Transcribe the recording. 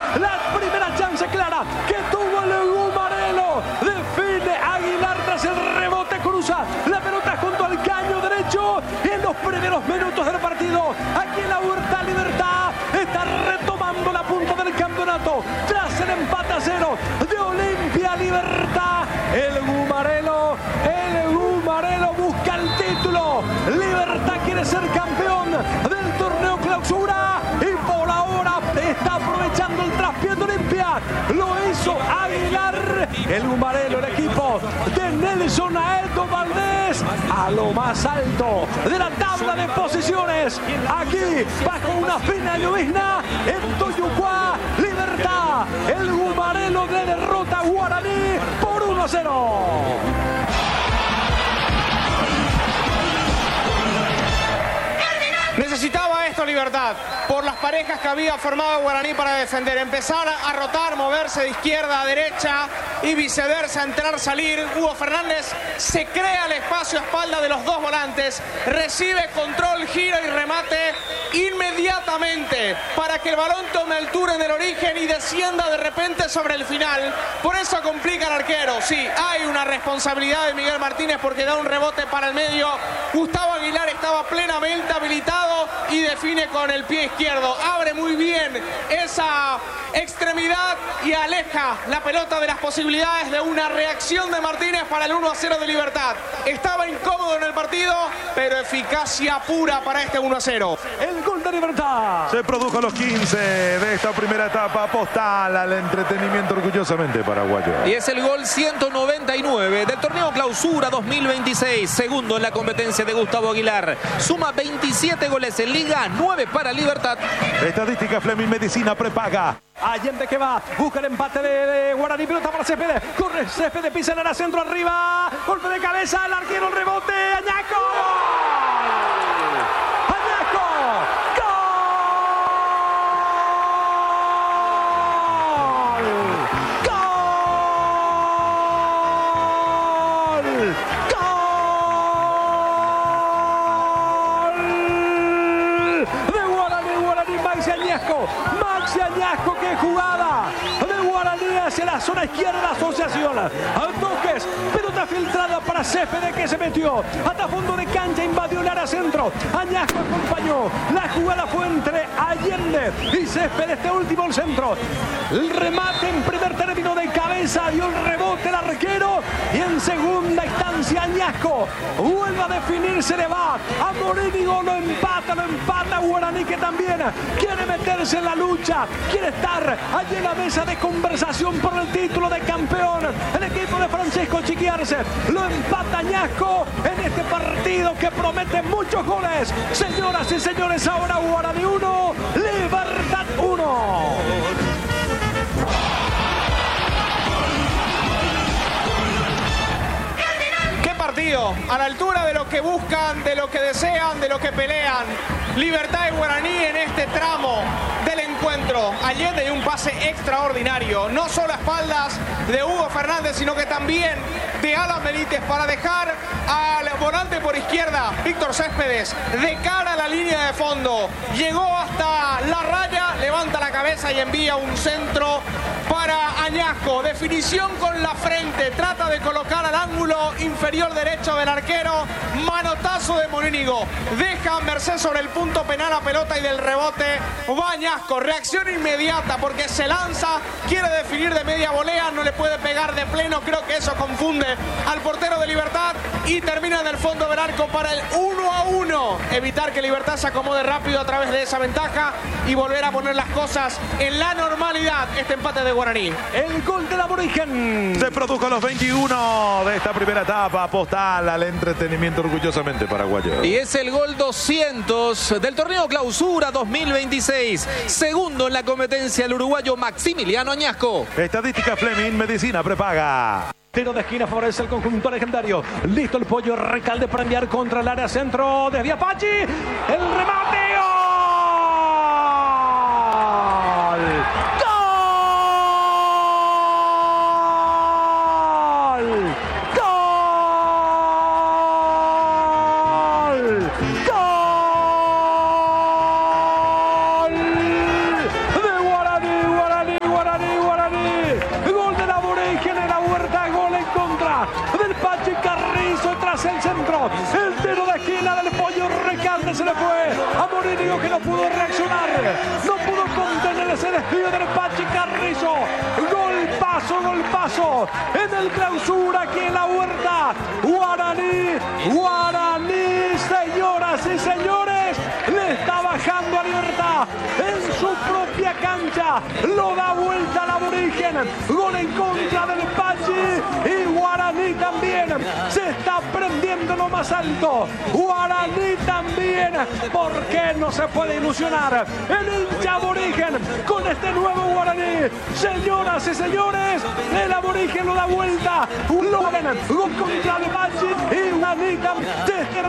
La primera chance clara que tuvo el Gumarelo. Define Aguilar tras el rebote, cruza la pelota junto al caño derecho. En los primeros minutos del partido, aquí en la Huerta Libertad está retomando la punta del campeonato tras el empate a 0 de Olimpia Libertad. El Gumarelo busca el título. Libertad quiere ser campeón del torneo clausura y por ahora está aprovechando el traspié de Olimpia. Lo hizo Aguilar. El Gumarelo, el equipo de Nelson Aedo Valdés, a lo más alto de la tabla de posiciones. Aquí, bajo una fina llovizna, en Toyucuá, Libertad. El Gumarelo de derrota a Guaraní por 1-0. Necesitaba esto Libertad, por las parejas que había formado Guaraní para defender. Empezar a rotar, moverse de izquierda a derecha y viceversa, entrar, salir. Hugo Fernández se crea el espacio a espalda de los dos volantes, recibe control, gira y remate inmediatamente para que el balón tome altura en el origen y descienda de repente sobre el final. Por eso complica al arquero. Sí, hay una responsabilidad de Miguel Martínez porque da un rebote para el medio. Gustavo Aguilar estaba plenamente habilitado y define con el pie izquierdo. Abre muy bien esa extremidad y aleja la pelota de las posibilidades de una reacción de Martínez para el 1-0 de Libertad. Estaba incómodo en el partido, pero eficacia pura para este 1-0. El gol de Libertad. Se produjo a los 15 de esta primera etapa. Postal al entretenimiento orgullosamente paraguayo. Y es el gol 199 del torneo clausura 2026. Segundo en la competencia de Gustavo Aguilar. Suma 27 goles en liga, 9 para Libertad. Estadística Fleming Medicina prepaga. Allende que va, busca el empate de Guaraní, pelota para Céspedes, corre Céspedes, pisa en el centro arriba, golpe de cabeza, el arquero, el rebote, Añasco. Maxi Añasco, qué jugada de Guaraní hacia la zona izquierda de la asociación. Al toques, pelota filtrada para Céspedes que se metió hasta fondo de cancha, invadió el área centro. Añasco acompañó. La jugada fue entre Allende y Céspedes, este último el centro. El remate en primer término de cabeza, dio el rebote el arquero y en segunda instancia Añasco vuelve a definir, se le va a Morínigo, lo empata Guaraní que también quiere meterse en la lucha, quiere estar allí en la mesa de conversación por el título de campeón. El equipo de Francisco Chiquiarce lo empata Añasco en este partido que promete muchos goles. Señoras y señores, ahora Guaraní 1, Libertad 1. Partido a la altura de lo que buscan, de lo que desean, de lo que pelean. Libertad y Guaraní en este tramo del encuentro. Allende dio un pase extraordinario, no solo a espaldas de Hugo Fernández, sino que también de Alan Benítez para dejar al volante por izquierda, Víctor Céspedes, de cara a la línea de fondo. Llegó hasta la raya, levanta la cabeza y envía un centro para Añasco. Definición con la frente, trata de colocar al ángulo inferior derecho del arquero. Manotazo de Morínigo, deja a merced sobre el punto penal la pelota y del rebote va Añasco. Reacción inmediata porque se lanza, quiere definir de media volea, no le puede pegar de pleno. Creo que eso confunde al portero de Libertad y termina en el fondo del arco para el 1-1. Evitar que Libertad se acomode rápido a través de esa ventaja y volver a poner las cosas en la normalidad. Este empate de Guaraní. El gol del aborigen. Se produjo a los 21 de esta primera etapa. Postal al entretenimiento orgullosamente paraguayo. Y es el gol 200 del torneo clausura 2026. Segundo en la competencia el uruguayo Maximiliano Añasco. Estadística Fleming Medicina prepaga. Tiro de esquina favorece el conjunto legendario. Listo el pollo Recalde para enviar contra el área centro. Desvía Pachi. El remate. Morínigo. El tiro de esquina del Pollo Recalde se le fue a Morínigo, que no pudo reaccionar. No pudo contener ese desvío del Pachi Carrizo. Golpazo en el Clausura aquí en la Huerta. Guaraní, señoras y señores, le está bajando a Libertad en su propia cancha. Lo da vuelta al aborigen. Gol en contra del Pachi, y Guaraní también se está prendiendo lo más alto. Guaraní también, porque no se puede ilusionar el hincha aborigen con este nuevo Guaraní. Señoras y señores, el aborigen lo da vuelta. Gol contra el Pachi, y Guaraní también.